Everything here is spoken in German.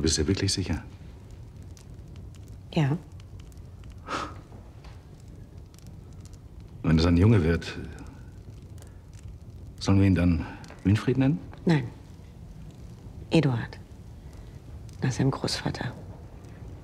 bist dir wirklich sicher? Ja. Wenn es ein Junge wird, sollen wir ihn dann Winfried nennen? Nein. Eduard. Nach seinem Großvater.